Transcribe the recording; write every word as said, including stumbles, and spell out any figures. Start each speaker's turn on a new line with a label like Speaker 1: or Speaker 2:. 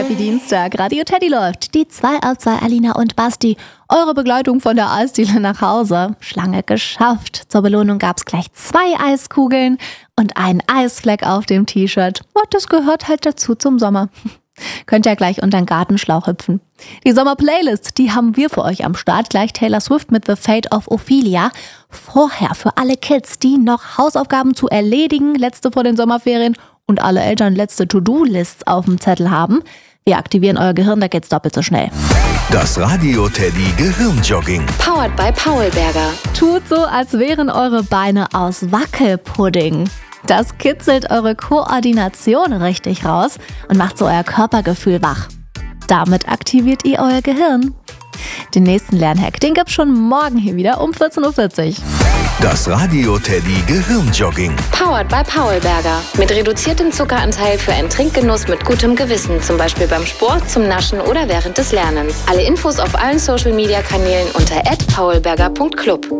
Speaker 1: Happy Dienstag. Radio Teddy läuft. Die zwei auf zwei Alina und Basti. Eure Begleitung von der Eisdiele nach Hause. Schlange geschafft. Zur Belohnung gab's gleich zwei Eiskugeln und einen Eisfleck auf dem T-Shirt. Und das gehört halt dazu zum Sommer. Könnt ihr gleich unter den Gartenschlauch hüpfen. Die Sommer-Playlist, die haben wir für euch am Start. Gleich Taylor Swift mit The Fate of Ophelia. Vorher für alle Kids, die noch Hausaufgaben zu erledigen, letzte vor den Sommerferien und alle Eltern letzte To-Do-Lists auf dem Zettel haben. Wir aktivieren euer Gehirn, da geht's doppelt so schnell.
Speaker 2: Das Radio Teddy Gehirnjogging.
Speaker 3: Powered by Paulberger.
Speaker 1: Tut so, als wären eure Beine aus Wackelpudding. Das kitzelt eure Koordination richtig raus und macht so euer Körpergefühl wach. Damit aktiviert ihr euer Gehirn. Den nächsten Lernhack, den gibt's schon morgen hier wieder um vierzehn Uhr vierzig.
Speaker 2: Das Radio Teddy Gehirnjogging.
Speaker 3: Powered by Paulberger. Mit reduziertem Zuckeranteil für einen Trinkgenuss mit gutem Gewissen. Zum Beispiel beim Sport, zum Naschen oder während des Lernens. Alle Infos auf allen Social Media Kanälen unter at paulberger punkt club.